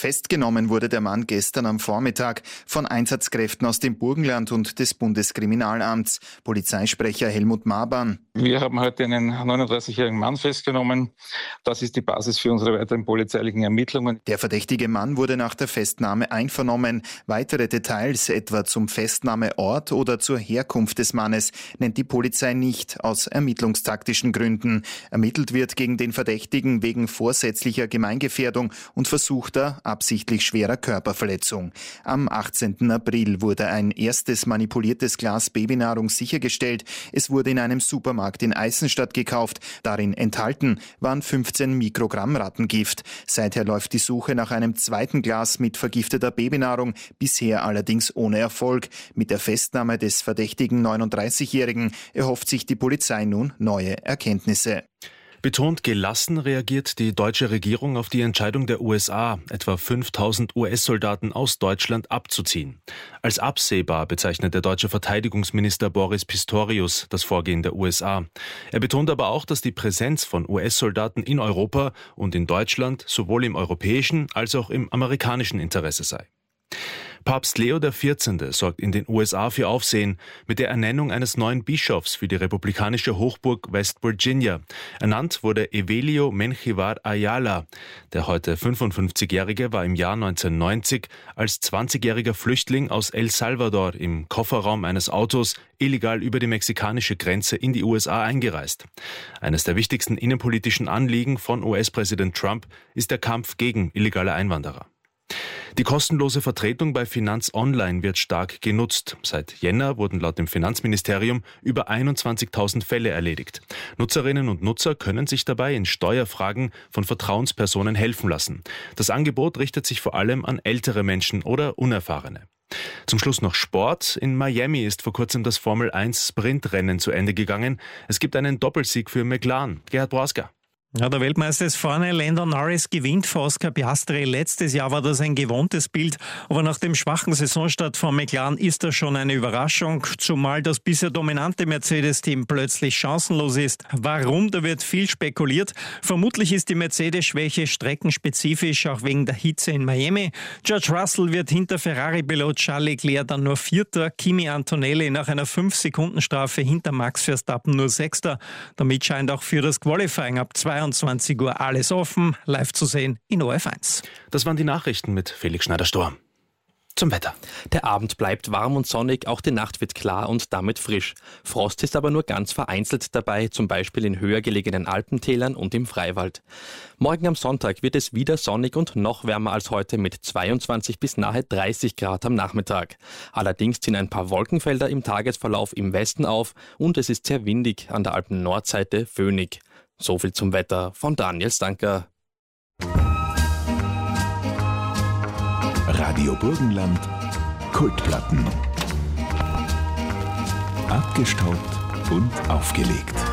Festgenommen wurde der Mann gestern am Vormittag von Einsatzkräften aus dem Burgenland und des Bundeskriminalamts. Polizeisprecher Helmut Mabern. Wir haben heute einen 39-jährigen Mann festgenommen. Das ist die Basis für unsere weiteren polizeilichen Ermittlungen. Der verdächtige Mann wurde nach der Festnahme einvernommen. Weitere Details, etwa zum Festnahmeort oder zur Herkunft des Mannes, nennt die Polizei nicht, aus ermittlungstaktischen Gründen. Ermittelt wird gegen den Verdächtigen wegen vorsätzlicher Gemeingefährdung und versuchter, absichtlich schwerer Körperverletzung. Am 18. April wurde ein erstes manipuliertes Glas Babynahrung sichergestellt. Es wurde in einem Supermarkt in Eisenstadt gekauft. Darin enthalten waren 15 Mikrogramm Rattengift. Seither läuft die Suche nach einem zweiten Glas mit vergifteter Babynahrung, bisher allerdings ohne Erfolg. Mit der Festnahme des verdächtigen 39-Jährigen erhofft sich die Polizei nun neue Erkenntnisse. Betont gelassen reagiert die deutsche Regierung auf die Entscheidung der USA, etwa 5000 US-Soldaten aus Deutschland abzuziehen. Als absehbar bezeichnet der deutsche Verteidigungsminister Boris Pistorius das Vorgehen der USA. Er betont aber auch, dass die Präsenz von US-Soldaten in Europa und in Deutschland sowohl im europäischen als auch im amerikanischen Interesse sei. Papst Leo XIV. Sorgt in den USA für Aufsehen mit der Ernennung eines neuen Bischofs für die republikanische Hochburg West Virginia. Ernannt wurde Evelio Menjivar Ayala. Der heute 55-Jährige war im Jahr 1990 als 20-jähriger Flüchtling aus El Salvador im Kofferraum eines Autos illegal über die mexikanische Grenze in die USA eingereist. Eines der wichtigsten innenpolitischen Anliegen von US-Präsident Trump ist der Kampf gegen illegale Einwanderer. Die kostenlose Vertretung bei Finanz Online wird stark genutzt. Seit Jänner wurden laut dem Finanzministerium über 21.000 Fälle erledigt. Nutzerinnen und Nutzer können sich dabei in Steuerfragen von Vertrauenspersonen helfen lassen. Das Angebot richtet sich vor allem an ältere Menschen oder Unerfahrene. Zum Schluss noch Sport. In Miami ist vor kurzem das Formel-1-Sprintrennen zu Ende gegangen. Es gibt einen Doppelsieg für McLaren. Gerhard Broaska. Ja, der Weltmeister ist vorne, Lando Norris gewinnt vor Oscar Piastri. Letztes Jahr war das ein gewohntes Bild, aber nach dem schwachen Saisonstart von McLaren ist das schon eine Überraschung, zumal das bisher dominante Mercedes-Team plötzlich chancenlos ist. Warum? Da wird viel spekuliert. Vermutlich ist die Mercedes-Schwäche streckenspezifisch, auch wegen der Hitze in Miami. George Russell wird hinter Ferrari-Pilot Charles Leclerc dann nur Vierter, Kimi Antonelli nach einer 5-Sekunden-Strafe hinter Max Verstappen nur Sechster. Damit scheint auch für das Qualifying ab 22 Uhr alles offen, live zu sehen in ORF1. Das waren die Nachrichten mit Felix Schneider-Sturm. Zum Wetter. Der Abend bleibt warm und sonnig, auch die Nacht wird klar und damit frisch. Frost ist aber nur ganz vereinzelt dabei, zum Beispiel in höher gelegenen Alpentälern und im Freiwald. Morgen am Sonntag wird es wieder sonnig und noch wärmer als heute mit 22 bis nahe 30 Grad am Nachmittag. Allerdings ziehen ein paar Wolkenfelder im Tagesverlauf im Westen auf und es ist sehr windig, an der Alpen-Nordseite föhnig. So viel zum Wetter von Daniel Stanker. Radio Burgenland, Kultplatten. Abgestaubt und aufgelegt.